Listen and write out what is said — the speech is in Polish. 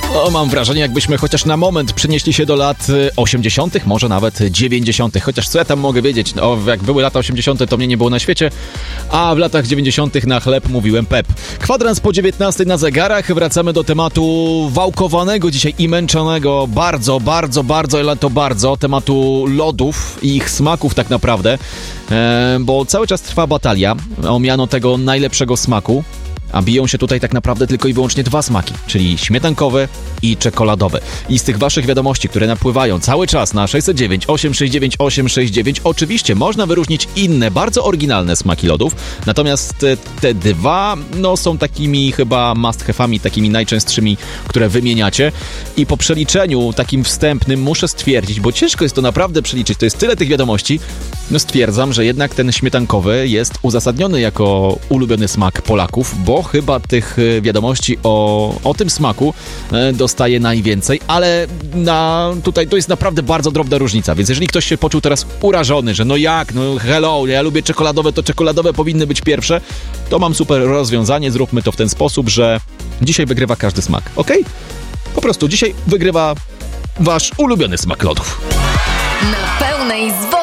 No, mam wrażenie, jakbyśmy chociaż na moment przenieśli się do lat 80., może nawet 90., chociaż co ja tam mogę wiedzieć, no, jak były lata 80., to mnie nie było na świecie, a w latach 90. na chleb mówiłem pep. Kwadrans po 19 na zegarach, wracamy do tematu wałkowanego dzisiaj i męczonego bardzo tematu lodów i ich smaków tak naprawdę, bo cały czas trwa batalia o miano tego najlepszego smaku. A biją się tutaj tak naprawdę tylko i wyłącznie dwa smaki, czyli śmietankowy i czekoladowy. I z tych waszych wiadomości, które napływają cały czas na 609 869 869, oczywiście można wyróżnić inne, bardzo oryginalne smaki lodów, natomiast te dwa, no, są takimi chyba must have'ami, takimi najczęstszymi, które wymieniacie. I po przeliczeniu takim wstępnym muszę stwierdzić, bo ciężko jest to naprawdę przeliczyć, to jest tyle tych wiadomości, no stwierdzam, że jednak ten śmietankowy jest uzasadniony jako ulubiony smak Polaków, bo chyba tych wiadomości o tym smaku dostaje najwięcej, ale tutaj to jest naprawdę bardzo drobna różnica, więc jeżeli ktoś się poczuł teraz urażony, że no jak, no hello, ja lubię czekoladowe, to czekoladowe powinny być pierwsze, to mam super rozwiązanie, zróbmy to w ten sposób, że dzisiaj wygrywa każdy smak, ok? Po prostu dzisiaj wygrywa wasz ulubiony smak lodów. Na pełnej